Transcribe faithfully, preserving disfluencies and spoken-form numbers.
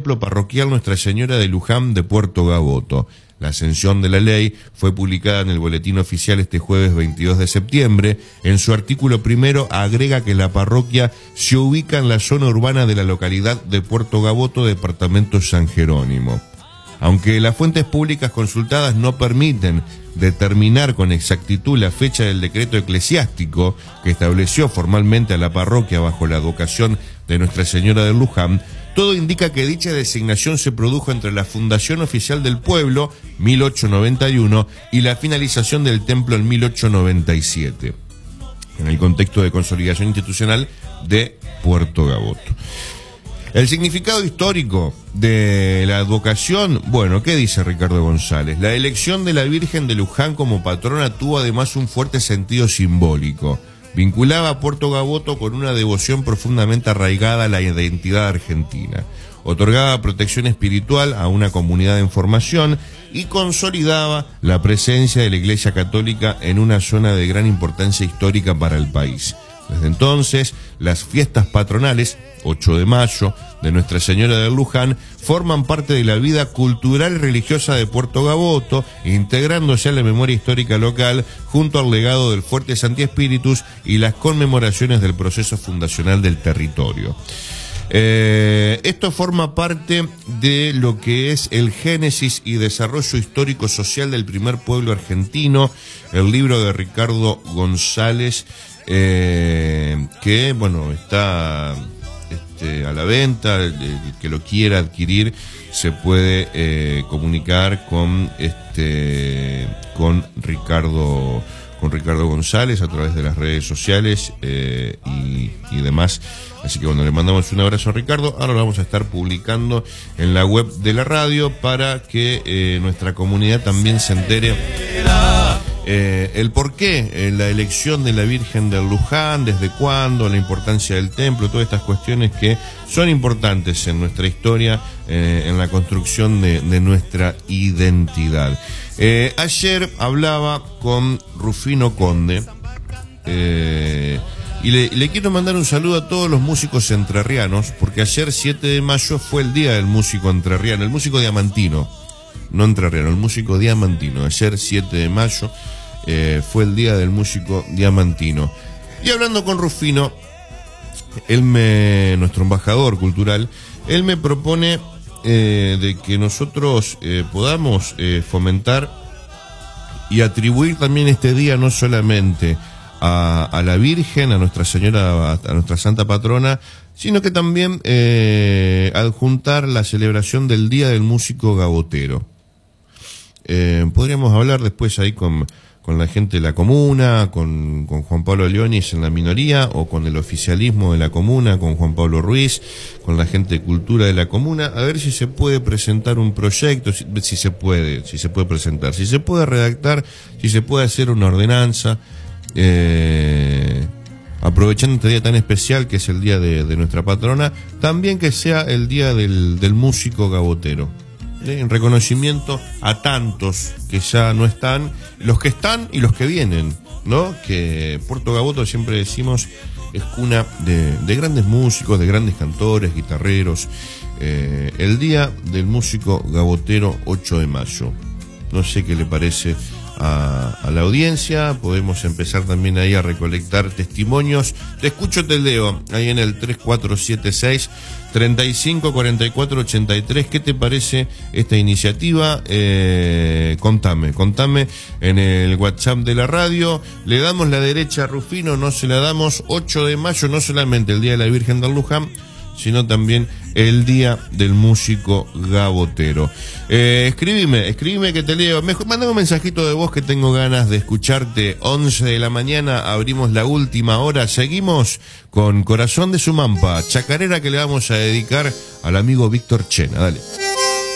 templo parroquial Nuestra Señora de Luján de Puerto Gaboto. La ascensión de la ley fue publicada en el Boletín Oficial este jueves veintidós de septiembre. En su artículo primero agrega que la parroquia se ubica en la zona urbana de la localidad de Puerto Gaboto, departamento San Jerónimo. Aunque las fuentes públicas consultadas no permiten determinar con exactitud la fecha del decreto eclesiástico que estableció formalmente a la parroquia bajo la advocación de Nuestra Señora de Luján, todo indica que dicha designación se produjo entre la fundación oficial del pueblo, mil ochocientos noventa y uno, y la finalización del templo en mil ochocientos noventa y siete, en el contexto de consolidación institucional de Puerto Gaboto. El significado histórico de la advocación, bueno, ¿qué dice Ricardo González? La elección de la Virgen de Luján como patrona tuvo además un fuerte sentido simbólico. Vinculaba a Puerto Gaboto con una devoción profundamente arraigada a la identidad argentina. Otorgaba protección espiritual a una comunidad en formación y consolidaba la presencia de la Iglesia Católica en una zona de gran importancia histórica para el país. Desde entonces, las fiestas patronales, ocho de mayo, de Nuestra Señora de Luján, forman parte de la vida cultural y religiosa de Puerto Gaboto, integrándose a la memoria histórica local junto al legado del fuerte Santi Espíritus y las conmemoraciones del proceso fundacional del territorio. Eh, esto forma parte de lo que es el génesis y desarrollo histórico-social del primer pueblo argentino, el libro de Ricardo González, eh, que, bueno, está este, a la venta. El, el que lo quiera adquirir se puede eh, comunicar con este con Ricardo con Ricardo González a través de las redes sociales eh, y, y demás. Así que bueno, le mandamos un abrazo a Ricardo. Ahora lo vamos a estar publicando en la web de la radio para que eh, nuestra comunidad también se entere eh, el porqué, eh, la elección de la Virgen de Luján, desde cuándo, la importancia del templo, todas estas cuestiones que son importantes en nuestra historia, eh, en la construcción de, de nuestra identidad. Eh, ayer hablaba con Rufino Conde, eh, y le, le quiero mandar un saludo a todos los músicos entrerrianos, porque ayer siete de mayo fue el día del músico entrerriano, el músico diamantino, no entrerriano, el músico diamantino. Ayer siete de mayo eh, fue el día del músico diamantino. Y hablando con Rufino, él me, nuestro embajador cultural, él me propone eh, de que nosotros eh, podamos eh, fomentar y atribuir también este día no solamente A, a la Virgen, a Nuestra Señora, a nuestra Santa Patrona, sino que también eh, adjuntar la celebración del Día del Músico Gabotero. Eh, podríamos hablar después ahí con, con la gente de la comuna, con, con Juan Pablo Leonis en la minoría, o con el oficialismo de la comuna, con Juan Pablo Ruiz, con la gente de cultura de la comuna, a ver si se puede presentar un proyecto, si, si se puede, si se puede presentar, si se puede redactar, si se puede hacer una ordenanza. Eh, aprovechando este día tan especial que es el día de, de nuestra patrona, también que sea el día del, del músico gabotero, ¿eh? En reconocimiento a tantos que ya no están, los que están y los que vienen, ¿no? Que Puerto Gaboto, siempre decimos, es cuna de, de grandes músicos, de grandes cantores, guitarreros. Eh, el día del músico gabotero, ocho de mayo. No sé qué le parece A, a la audiencia. Podemos empezar también ahí a recolectar testimonios. Te escucho, te leo ahí en el tres cuatro siete seis, treinta y cinco, cuarenta y cuatro, ochenta y tres. ¿Qué te parece esta iniciativa? Eh, contame, contame en el WhatsApp de la radio. Le damos la derecha a Rufino, no se la damos. Ocho de mayo, no solamente el Día de la Virgen de Luján, sino también el Día del Músico Gabotero. Eh, escribime, escribime que te leo. Mejor, mandame un mensajito de voz que tengo ganas de escucharte. once de la mañana, abrimos la última hora. Seguimos con Corazón de Sumampa, chacarera que le vamos a dedicar al amigo Víctor Chena. Dale.